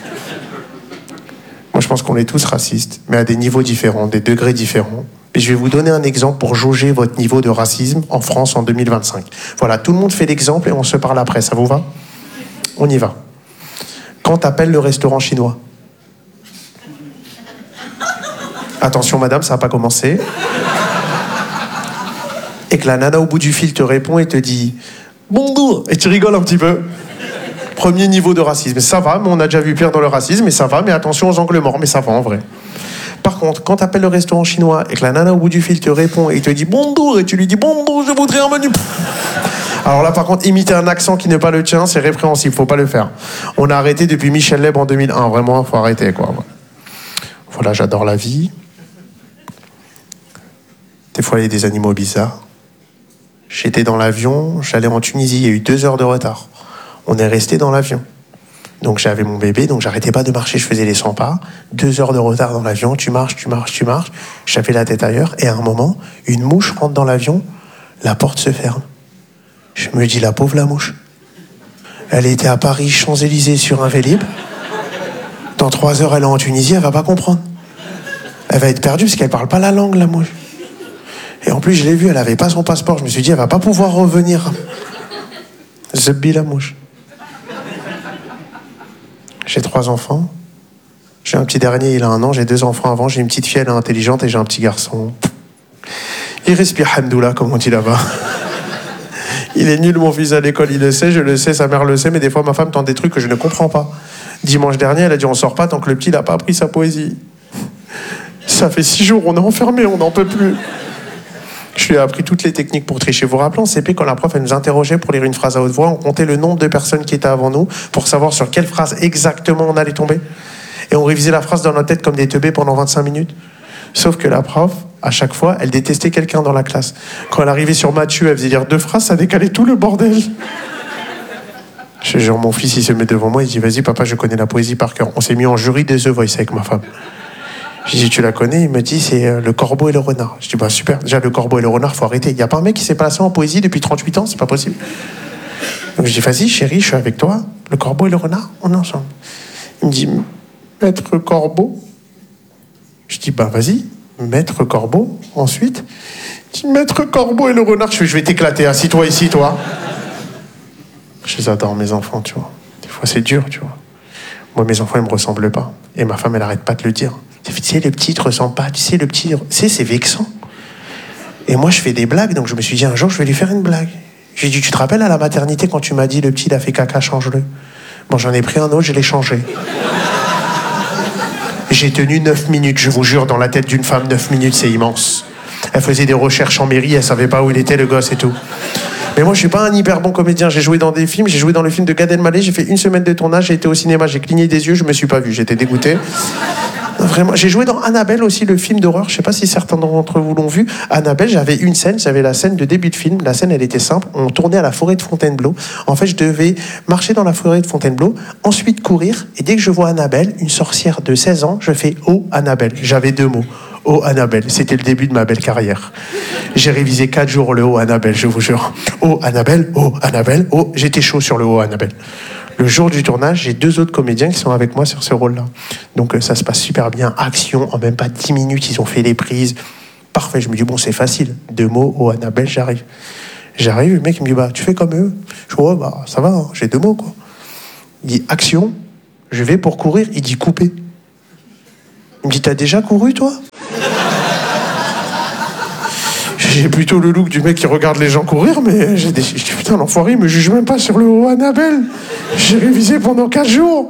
Moi, je pense qu'on est tous racistes, mais à des niveaux différents, des degrés différents. Et je vais vous donner un exemple pour jauger votre niveau de racisme en France en deux mille vingt-cinq. Voilà, tout le monde fait l'exemple et on se parle après. Ça vous va? On y va. Quand t'appelles le restaurant chinois? Attention, madame, ça n'a pas commencé. Et que la nana au bout du fil te répond et te dit « Bonjour !» et tu rigoles un petit peu. Premier niveau de racisme. Ça va, mais on a déjà vu pire dans le racisme, mais ça va, mais attention aux angles morts, mais ça va en vrai. Par contre, quand tu appelles le restaurant chinois et que la nana au bout du fil te répond et te dit bonjour et tu lui dis bonjour, je voudrais un menu. Alors là, par contre, imiter un accent qui n'est pas le tien, c'est répréhensible, faut pas le faire. On a arrêté depuis Michel Leb en deux mille un, vraiment, faut arrêter, quoi. Voilà, j'adore la vie. Des fois, il y a des animaux bizarres. J'étais dans l'avion, j'allais en Tunisie, il y a eu deux heures de retard. On est resté dans l'avion. Donc j'avais mon bébé, donc j'arrêtais pas de marcher, je faisais les cent pas. Deux heures de retard dans l'avion, tu marches, tu marches, tu marches. J'avais la tête ailleurs, et à un moment, une mouche rentre dans l'avion, la porte se ferme. Je me dis, la pauvre la mouche. Elle était à Paris, Champs-Élysées, sur un Vélib. Dans trois heures, elle est en Tunisie, elle va pas comprendre. Elle va être perdue parce qu'elle parle pas la langue, la mouche. Et en plus, je l'ai vue, elle avait pas son passeport. Je me suis dit, elle va pas pouvoir revenir. Zebbi la mouche. J'ai trois enfants. J'ai un petit dernier, il a un an. J'ai deux enfants avant. J'ai une petite fille, elle est intelligente. Et j'ai un petit garçon. Il respire hamdoullah, comme on dit là-bas. Il est nul, mon fils, à l'école. Il le sait, je le sais, sa mère le sait. Mais des fois, ma femme tente des trucs que je ne comprends pas. Dimanche dernier, elle a dit, on sort pas tant que le petit n'a pas appris sa poésie. Ça fait six jours, on est enfermés, on n'en peut plus. Je lui ai appris toutes les techniques pour tricher. Vous vous rappelez en C P, quand la prof elle nous interrogeait pour lire une phrase à haute voix, on comptait le nombre de personnes qui étaient avant nous pour savoir sur quelle phrase exactement on allait tomber. Et on révisait la phrase dans notre tête comme des teubés pendant vingt-cinq minutes. Sauf que la prof, à chaque fois, elle détestait quelqu'un dans la classe. Quand elle arrivait sur Mathieu, elle faisait lire deux phrases, ça décalait tout le bordel. Je genre, mon fils, il se met devant moi, il dit, vas-y papa, je connais la poésie par cœur. On s'est mis en jury de The Voice avec ma femme. Je dis, tu la connais? Il me dit, c'est euh, le corbeau et le renard. Je dis, bah super, déjà le corbeau et le renard, faut arrêter. Il n'y a pas un mec qui s'est passé en poésie depuis trente-huit ans, c'est pas possible. Donc je dis, vas-y chérie, je suis avec toi. Le corbeau et le renard, on est ensemble. Il me dit, maître corbeau. Je dis, bah vas-y, maître corbeau. Ensuite, il dit, maître corbeau et le renard. Je fais, je vais t'éclater, assis-toi ici, toi. Je les adore, mes enfants, tu vois. Des fois, c'est dur, tu vois. Moi, mes enfants, ils me ressemblent pas. Et ma femme, elle arrête pas de le dire. Tu sais, le petit te ressemble pas. Tu sais, le petit... Tu sais, c'est vexant. Et moi, je fais des blagues, donc je me suis dit, un jour, je vais lui faire une blague. J'ai dit, tu te rappelles à la maternité, quand tu m'as dit, le petit, il a fait caca, change-le. Bon, j'en ai pris un autre, je l'ai changé. J'ai tenu neuf minutes, je vous jure, dans la tête d'une femme, neuf minutes, c'est immense. Elle faisait des recherches en mairie, elle savait pas où il était, le gosse et tout. Mais moi, je suis pas un hyper bon comédien. J'ai joué dans des films, j'ai joué dans le film de Gad Elmaleh, j'ai fait une semaine de tournage, j'ai été au cinéma, j'ai cligné des yeux, je me suis pas vu, j'étais dégoûté. Vraiment, j'ai joué dans Annabelle aussi, le film d'horreur. Je sais pas si certains d'entre vous l'ont vu. Annabelle, j'avais une scène, j'avais la scène de début de film. La scène, elle était simple. On tournait à la forêt de Fontainebleau. En fait, je devais marcher dans la forêt de Fontainebleau, ensuite courir. Et dès que je vois Annabelle, une sorcière de seize ans, je fais « Oh, Annabelle ». J'avais deux mots. « Oh, Annabelle ». C'était le début de ma belle carrière. J'ai révisé quatre jours le « Oh, Annabelle », je vous jure. « Oh, Annabelle »,« Oh, Annabelle », « Oh ». J'étais chaud sur le « Oh, Annabelle ». Le jour du tournage, j'ai deux autres comédiens qui sont avec moi sur ce rôle-là. Donc euh, ça se passe super bien. Action, en même pas dix minutes, ils ont fait les prises. Parfait, je me dis, bon, c'est facile. Deux mots, oh, Annabelle, j'arrive. J'arrive, le mec il me dit, bah, tu fais comme eux. Je dis, ouais, bah, ça va, hein, j'ai deux mots, quoi. Il dit, action, je vais pour courir. Il dit, couper. Il me dit, t'as déjà couru, toi? J'ai plutôt le look du mec qui regarde les gens courir, mais j'ai des... Je dis, putain, l'enfoiré, il me juge même pas sur le haut Annabelle. J'ai révisé pendant quatre jours.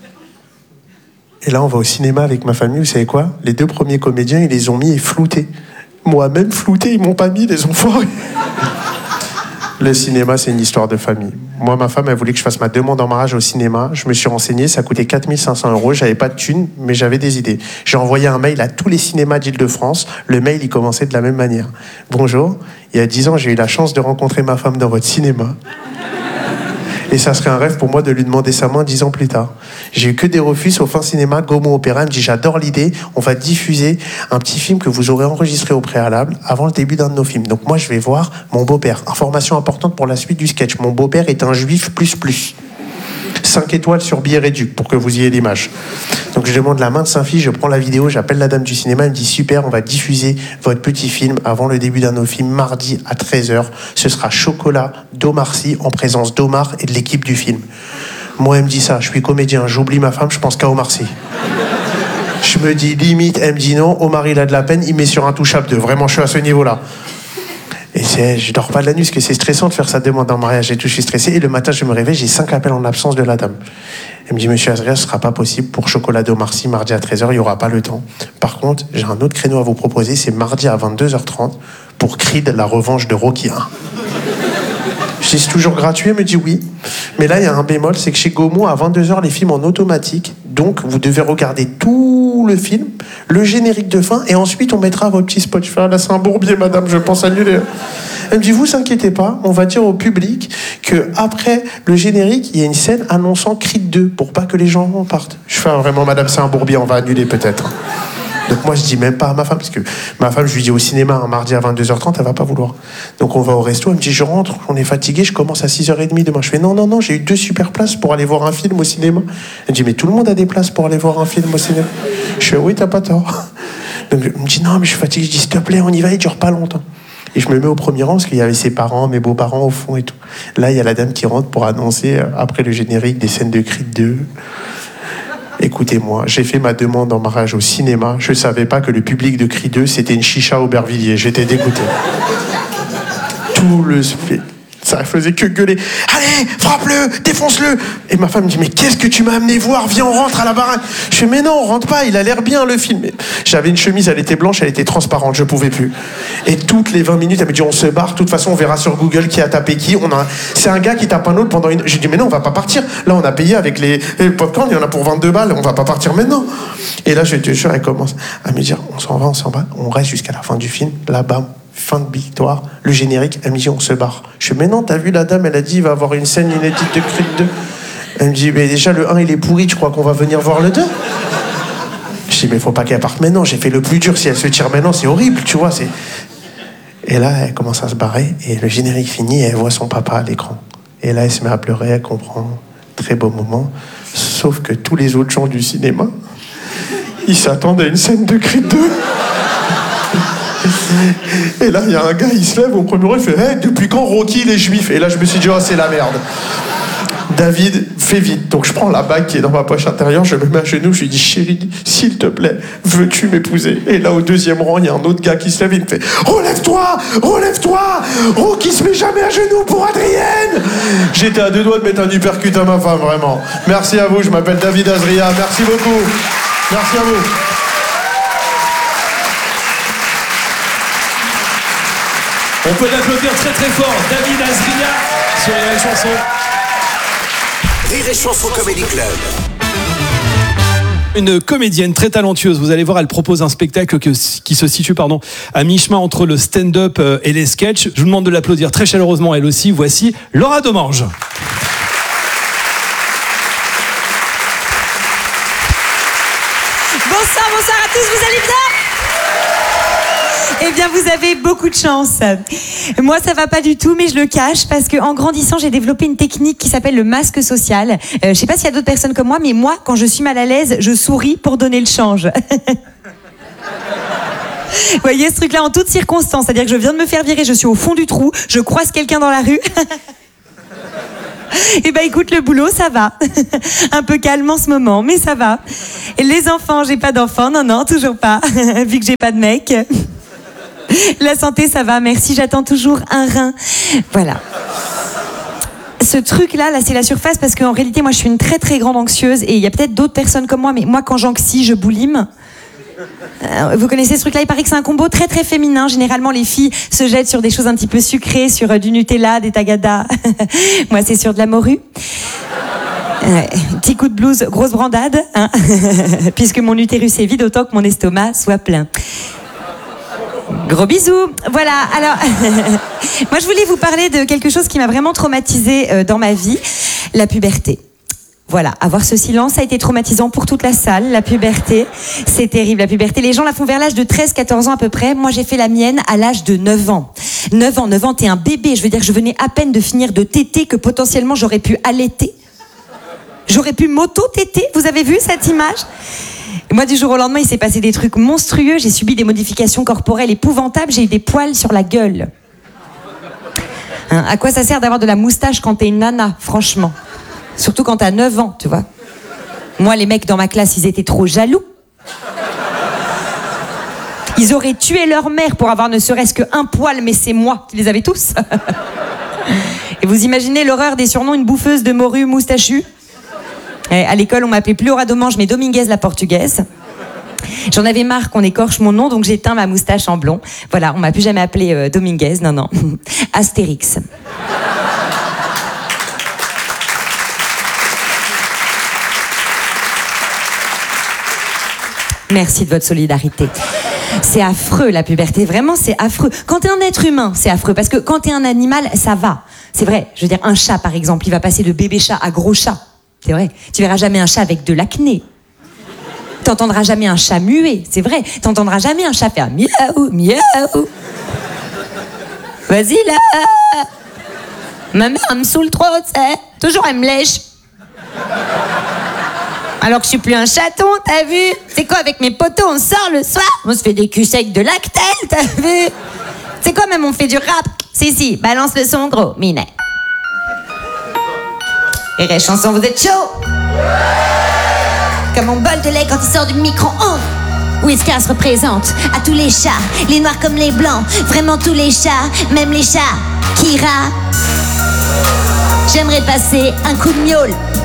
Et là, on va au cinéma avec ma famille, vous savez quoi? Les deux premiers comédiens, ils les ont mis et floutés. Moi-même flouté, ils m'ont pas mis, les enfoirés. Le cinéma, c'est une histoire de famille. Moi, ma femme, elle voulait que je fasse ma demande en mariage au cinéma. Je me suis renseigné, ça coûtait quatre mille cinq cents euros. J'avais pas de thunes, mais j'avais des idées. J'ai envoyé un mail à tous les cinémas d'Île-de-France. Le mail, il commençait de la même manière. Bonjour, il y a dix ans, j'ai eu la chance de rencontrer ma femme dans votre cinéma. Et ça serait un rêve pour moi de lui demander sa main dix ans plus tard. J'ai eu que des refus, sauf un cinéma, Gaumont Opéra. Il me dit, j'adore l'idée, on va diffuser un petit film que vous aurez enregistré au préalable avant le début d'un de nos films. Donc moi, je vais voir mon beau-père. Information importante pour la suite du sketch. Mon beau-père est un juif plus plus. cinq étoiles sur billet réduit, pour que vous ayez l'image. Donc je demande la main de Saint-Fils, je prends la vidéo, j'appelle la dame du cinéma, elle me dit super, on va diffuser votre petit film avant le début d'un de nos films, mardi à treize heures. Ce sera Chocolat d'Omar Sy en présence d'Omar et de l'équipe du film. Moi, elle me dit ça, je suis comédien, j'oublie ma femme, je pense qu'à Omar Sy. Je me dis limite, elle me dit non, Omar il a de la peine, il met sur Intouchable deux. Vraiment, je suis à ce niveau-là. Et c'est, je dors pas de la nuit parce que c'est stressant de faire sa demande en mariage et tout, je suis stressé. Et le matin, je me réveille, j'ai cinq appels en absence de la dame. Elle me dit, monsieur Azria, ce sera pas possible pour Chocolat d'Omar Sy, mardi à treize heures, il y aura pas le temps. Par contre, j'ai un autre créneau à vous proposer, c'est mardi à vingt-deux heures trente pour Creed, la revanche de Rocky un. Je dis, c'est toujours gratuit, elle me dit oui. Mais là, il y a un bémol, c'est que chez Gaumont, à vingt-deux heures, les films en automatique. Donc, vous devez regarder tout le film, le générique de fin, et ensuite, on mettra votre petit spot. Je fais, ah, là, c'est un bourbier, madame, je pense annuler. Elle me dit, vous inquiétez pas, on va dire au public qu'après le générique, il y a une scène annonçant Creed deux, pour pas que les gens en partent. Je fais, ah, vraiment, madame, c'est un bourbier, on va annuler peut-être. Donc moi, je dis même pas à ma femme, parce que ma femme, je lui dis au cinéma un mardi à vingt-deux heures trente, elle va pas vouloir. Donc on va au resto, elle me dit, je rentre, on est fatigué, je commence à six heures trente demain. Je fais, non, non, non, j'ai eu deux super places pour aller voir un film au cinéma. Elle me dit, mais tout le monde a des places pour aller voir un film au cinéma. Je fais, oui, t'as pas tort. Donc elle me dit, non, mais je suis fatigué. Je dis, s'il te plaît, on y va, il dure pas longtemps. Et je me mets au premier rang, parce qu'il y avait ses parents, mes beaux-parents au fond et tout. Là, il y a la dame qui rentre pour annoncer, après le générique, des scènes de Creed deux. Écoutez-moi, j'ai fait ma demande en mariage au cinéma. Je ne savais pas que le public de Creed deux, c'était une chicha Aubervilliers. J'étais dégoûté. Tout le... Ça faisait que gueuler. Allez, frappe-le, défonce-le. Et ma femme me dit, mais qu'est-ce que tu m'as amené voir? Viens, on rentre à la baraque. Je fais, mais non, on rentre pas, il a l'air bien le film. J'avais une chemise, elle était blanche, elle était transparente, je pouvais plus. Et toutes les vingt minutes, elle me dit, on se barre, de toute façon, on verra sur Google qui a tapé qui. On a... C'est un gars qui tape un autre pendant une... J'ai dit, mais non, on va pas partir. Là, on a payé avec les, les popcorn, il y en a pour vingt-deux balles, on va pas partir maintenant. Et là, je te jure, elle commence à me dire, on s'en va, on s'en va, on reste jusqu'à la fin du film, là-bas. Fin de victoire, le générique, elle me dit, on se barre. Je fais, mais non, t'as vu la dame, elle a dit, il va avoir une scène inédite de Creed deux. Elle me dit, mais déjà, le un, il est pourri, tu crois qu'on va venir voir le deux? Je dis, mais faut pas qu'elle parte maintenant, j'ai fait le plus dur, si elle se tire maintenant, c'est horrible, tu vois. C'est... Et là, elle commence à se barrer, et le générique finit, et elle voit son papa à l'écran. Et là, elle se met à pleurer, elle comprend, très beau moment, sauf que tous les autres gens du cinéma, ils s'attendent à une scène de Creed deux. Et là, il y a un gars, il se lève au premier rang, il fait hey, depuis quand Rocky il est juif? Et là, je me suis dit, oh, c'est la merde. David, fais vite. Donc, je prends la bague qui est dans ma poche intérieure, je me mets à genoux, je lui dis, chérie, s'il te plaît, veux-tu m'épouser? Et là, au deuxième rang, il y a un autre gars qui se lève, il me fait relève-toi, relève-toi, Rocky se met jamais à genoux pour Adrienne. J'étais à deux doigts de mettre un uppercut à ma femme, vraiment. Merci à vous, je m'appelle David Azria, merci beaucoup. Merci à vous. On peut l'applaudir très très fort, David Azria sur Rire et Chanson. Rire et Chanson Comedy Club. Une comédienne très talentueuse, vous allez voir, elle propose un spectacle que, qui se situe pardon, à mi-chemin entre le stand-up et les sketchs. Je vous demande de l'applaudir très chaleureusement elle aussi. Voici Laura Domange. Bonsoir, bonsoir à tous, vous allez bien ? Eh bien, vous avez beaucoup de chance. Moi, ça va pas du tout, mais je le cache parce qu'en grandissant, j'ai développé une technique qui s'appelle le masque social. Euh, je sais pas s'il y a d'autres personnes comme moi, mais moi, quand je suis mal à l'aise, je souris pour donner le change. Vous voyez ce truc-là en toutes circonstances, c'est-à-dire que je viens de me faire virer, je suis au fond du trou, je croise quelqu'un dans la rue. Eh ben écoute, le boulot, ça va. Un peu calme en ce moment, mais ça va. Et les enfants, j'ai pas d'enfants, non, non, toujours pas, vu que j'ai pas de mec. La santé, ça va, merci, j'attends toujours un rein. Voilà. Ce truc-là, là, c'est la surface, parce qu'en réalité, moi, je suis une très, très grande anxieuse, et il y a peut-être d'autres personnes comme moi, mais moi, quand j'anxie, je boulime. Euh, vous connaissez ce truc-là, il paraît que c'est un combo très, très féminin. Généralement, les filles se jettent sur des choses un petit peu sucrées, sur euh, du Nutella, des tagadas. Moi, c'est sur de la morue. Euh, petit coup de blues, grosse brandade, hein. Puisque mon utérus est vide, autant que mon estomac soit plein. Gros bisous. Voilà, alors, moi je voulais vous parler de quelque chose qui m'a vraiment traumatisée euh, dans ma vie, la puberté. Voilà, avoir ce silence a été traumatisant pour toute la salle, la puberté, c'est terrible, la puberté. Les gens la font vers l'âge de treize quatorze ans à peu près, moi j'ai fait la mienne à l'âge de neuf ans. neuf ans, neuf ans, t'es un bébé, je veux dire que je venais à peine de finir de téter que potentiellement j'aurais pu allaiter. J'aurais pu m'auto-téter, vous avez vu cette image ? Et moi, du jour au lendemain, il s'est passé des trucs monstrueux. J'ai subi des modifications corporelles épouvantables. J'ai eu des poils sur la gueule. Hein, à quoi ça sert d'avoir de la moustache quand t'es une nana, franchement ? Surtout quand t'as neuf ans, tu vois. Moi, les mecs dans ma classe, ils étaient trop jaloux. Ils auraient tué leur mère pour avoir ne serait-ce qu'un poil, mais c'est moi qui les avais tous. Et vous imaginez l'horreur des surnoms, une bouffeuse de morue moustachue ? Et à l'école, on m'appelait plus Laura Domange, mais Dominguez la portugaise. J'en avais marre qu'on écorche mon nom, donc j'ai teint ma moustache en blond. Voilà, on m'a plus jamais appelé euh, Dominguez, non, non. Astérix. Merci de votre solidarité. C'est affreux, la puberté. Vraiment, c'est affreux. Quand t'es un être humain, c'est affreux. Parce que quand t'es un animal, ça va. C'est vrai. Je veux dire, un chat, par exemple, il va passer de bébé chat à gros chat. C'est vrai. Tu verras jamais un chat avec de l'acné. T'entendras jamais un chat muet. C'est vrai. T'entendras jamais un chat faire miaou, miaou. Vas-y, là. Ma mère, elle me saoule trop, tu sais. Toujours, elle me lèche. Alors que je suis plus un chaton, t'as vu? C'est quoi, avec mes potos, on sort le soir, on se fait des culs secs de Lactel, t'as vu? C'est quoi, même on fait du rap? Si, si, balance le son gros, minet. Et les chansons, vous êtes chaud? Comme mon bol de lait quand il sort du micro-ondes. Whiskas représente à tous les chats, les noirs comme les blancs, vraiment tous les chats, même les chats qui râlent. J'aimerais passer un coup de miaule